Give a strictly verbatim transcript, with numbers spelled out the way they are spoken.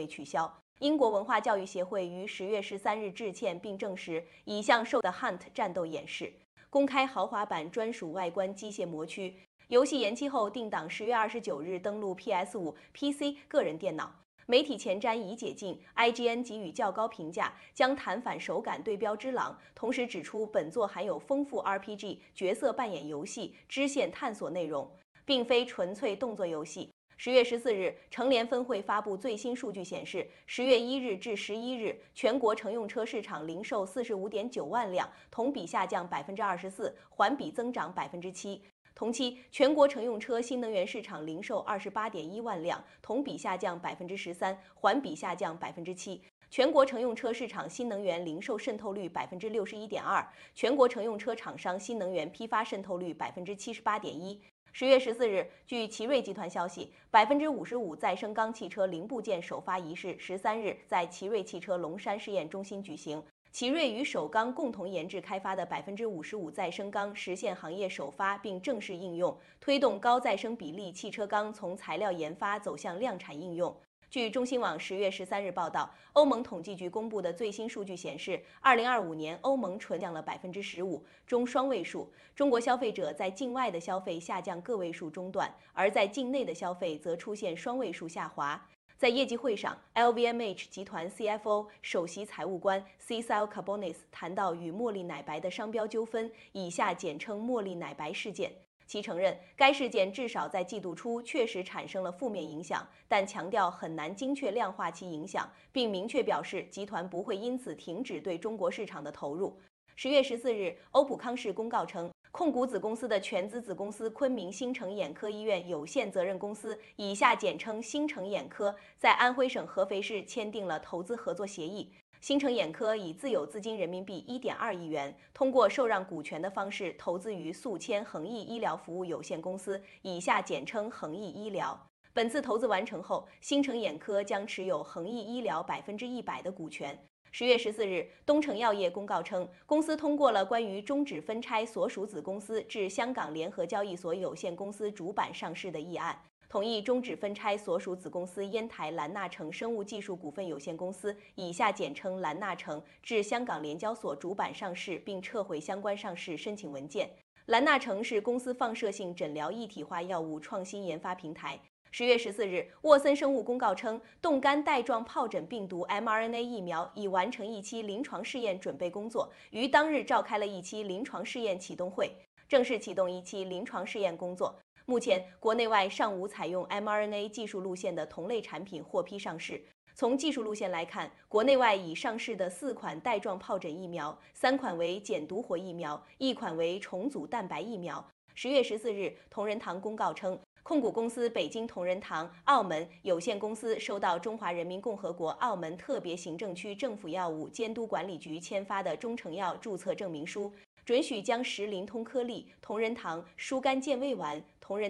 取消。英国文化教育协会于十月十三日致歉，并证实已向受的 Hunt 战斗演示公开豪华版专属外观机械模区。游戏延期后定档十月二十九日登陆 P S 五、P C 个人电脑。媒体前瞻已解禁 ，I G N 给予较高评价，将弹反手感对标《只狼》，同时指出本作含有丰富 R P G 角色扮演游戏、支线探索内容，并非纯粹动作游戏。十月十四日，成联分会发布最新数据显示，十月一日至十一日，全国乘用车市场零售四十五点九万辆，同比下降百分之二十四，环比增长百分之七。同期，全国乘用车新能源市场零售二十八点一万辆，同比下降百分之十三，环比下降百分之七。全国乘用车市场新能源零售渗透率百分之六十一点二，全国乘用车厂商新能源批发渗透率百分之七十八点一。十月十四日，据奇瑞集团消息，百分之五十五再生钢汽车零部件首发仪式十三日在奇瑞汽车龙山试验中心举行。奇瑞与首钢共同研制开发的百分之五十五再生钢实现行业首发并正式应用，推动高再生比例汽车钢从材料研发走向量产应用。据中新网十月十三日报道，欧盟统计局公布的最新数据显示，二零二五年欧盟纯降了百分之十五，中双位数。中国消费者在境外的消费下降个位数中段，而在境内的消费则出现双位数下滑。在业绩会上 ，L V M H 集团 C F O 首席财务官 Cecile Carbonis 谈到与茉莉奶白的商标纠纷，以下简称茉莉奶白事件。其承认该事件至少在季度初确实产生了负面影响，但强调很难精确量化其影响，并明确表示集团不会因此停止对中国市场的投入。十月十四日，欧普康视公告称，控股子公司的全资子公司昆明新城眼科医院有限责任公司（以下简称新城眼科）在安徽省合肥市签订了投资合作协议。新城眼科以自有资金人民币一点二亿元，通过受让股权的方式投资于宿迁恒益医疗服务有限公司（以下简称恒益医疗）。本次投资完成后，新城眼科将持有恒益医疗百分之一百的股权。十月十四日，东城药业公告称，公司通过了关于终止分拆所属子公司至香港联合交易所有限公司主板上市的议案，同意终止分拆所属子公司烟台兰纳城生物技术股份有限公司（以下简称兰纳城）至香港联交所主板上市，并撤回相关上市申请文件。兰纳城是公司放射性诊疗一体化药物创新研发平台。十月十四日，沃森生物公告称，冻干带状疱疹病毒 m R N A 疫苗已完成一期临床试验准备工作，于当日召开了一期临床试验启动会，正式启动一期临床试验工作。目前，国内外尚无采用 m R N A 技术路线的同类产品获批上市。从技术路线来看，国内外已上市的四款带状疱疹疫苗，三款为减毒活疫苗，一款为重组蛋白疫苗。十月十四日，同仁堂公告称，控股公司北京同仁堂澳门有限公司收到中华人民共和国澳门特别行政区政府药物监督管理局签发的中成药注册证明书，准许将石林通颗粒、同仁堂舒肝健胃丸、同仁